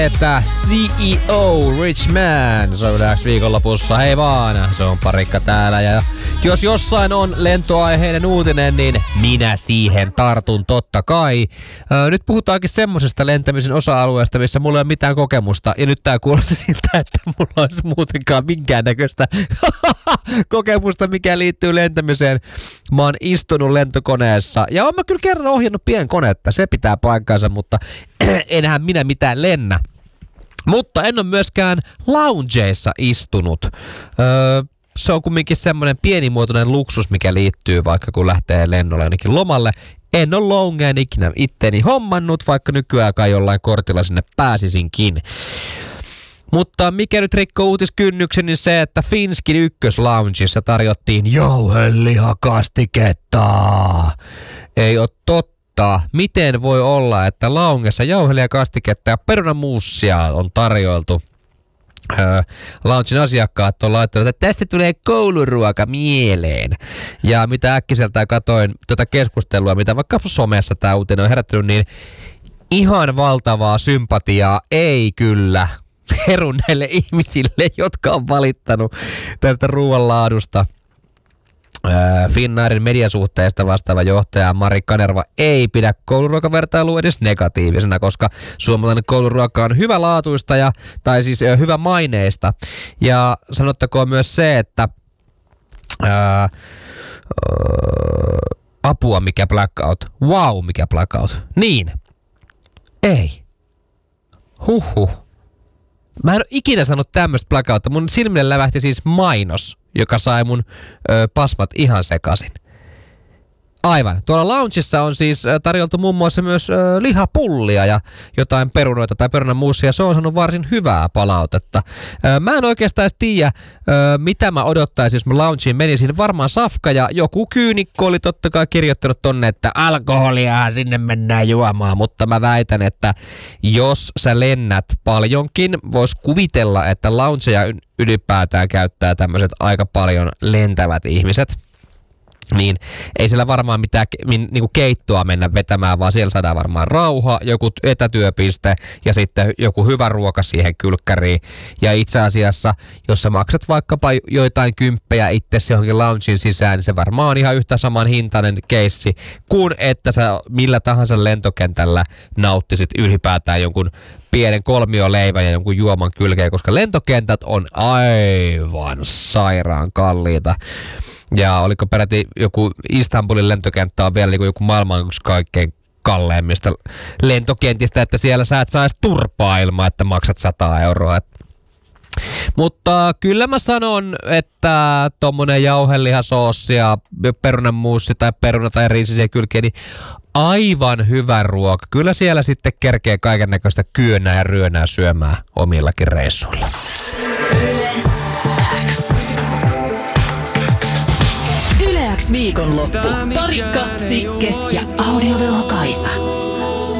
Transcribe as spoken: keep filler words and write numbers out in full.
Että C E O Rich Man, se on yleensä viikonlopussa. Hei vaan, se on Parikka täällä. Ja jos jossain on lentoaiheinen uutinen, niin minä siihen tartun totta kai. Öö, nyt puhutaankin semmosesta lentämisen osa-alueesta, missä mulla ei ole mitään kokemusta. Ja nyt tää kuulosti siltä, että mulla olisi muutenkaan minkäännäköistä kokemusta, mikä liittyy lentämiseen. Mä oon istunut lentokoneessa ja oon mä kyllä kerran ohjannut pienkonetta. Se pitää paikkansa, mutta enhän minä mitään lennä. Mutta en ole myöskään loungeissa istunut. Öö, se on kumminkin semmoinen pienimuotoinen luksus, mikä liittyy vaikka kun lähtee lennolle ainakin lomalle. En ole loungeen ikinä itteni hommannut, vaikka nykyään kai jollain kortilla sinne pääsisinkin. Mutta mikä nyt rikkoi uutiskynnyksen, niin se, että Finskin ykkösloungeissa tarjottiin jauhelihakastiketta. Ei ole totta. Miten voi olla, että loungessa jauhelihakastiketta ja perunamuussia on tarjoiltu? Öö, loungen asiakkaat on laittanut, että tästä tulee kouluruoka mieleen. Ja mitä äkkiseltään katoin tuota keskustelua, mitä vaikka somessa tämä uutinen on herättänyt, niin ihan valtavaa sympatiaa ei kyllä heru näille ihmisille, jotka on valittanut tästä ruoan laadusta. Finnairin mediasuhteesta vastaava johtaja Mari Kanerva ei pidä kouluruokavertailua edes negatiivisena, koska suomalainen kouluruoka on hyvälaatuista ja, tai siis hyvä maineista. Ja sanottakoon myös se, että ää, ää, apua mikä blackout, wow mikä blackout, niin, ei, huhhuh. Mä en ole ikinä sanonut tämmöistä blackoutta. Mun silmille lävähti siis mainos, joka sai mun ö, pasmat ihan sekaisin. Aivan. Tuolla loungeissa on siis tarjoltu muun muassa myös ö, lihapullia ja jotain perunoita tai perunamuusia. Se on saanut varsin hyvää palautetta. Ö, mä en oikeastaan edes tiedä, ö, mitä mä odottaisin, jos mä loungeen menisin. Varmaan safka ja joku kyynikko oli totta kai kirjoittanut tonne, että alkoholia sinne mennään juomaan. Mutta mä väitän, että jos sä lennät paljonkin, vois kuvitella, että loungeja ylipäätään käyttää tämmöiset aika paljon lentävät ihmiset. Niin ei siellä varmaan mitään min, niinku keittoa mennä vetämään, vaan siellä saadaan varmaan rauha, joku etätyöpiste ja sitten joku hyvä ruoka siihen kylkkäriin. Ja itse asiassa, jos sä maksat vaikkapa joitain kymppejä itse johonkin loungeen sisään, niin se varmaan on ihan yhtä saman hintainen keissi, kuin että sä millä tahansa lentokentällä nauttisit ylipäätään jonkun pienen kolmioleivän ja jonkun juoman kylkeen, koska lentokentät on aivan sairaan kalliita. Ja oliko peräti joku Istanbulin lentokenttä on vielä joku maailman kaikkein kalleimmista lentokentistä, että siellä sä et saa edes turpaa ilman, että maksat sata euroa. Mutta kyllä mä sanon, että tommonen jauhelihasoossi ja perunanmuussi tai peruna tai riisisiä kylkiä, niin aivan hyvä ruoka. Kyllä siellä sitten kerkee kaiken näköistä kyönää ja ryönää syömään omillakin reissuilla. Viikonloppu. Parikka, Sikke ja Audioveho Kaisa.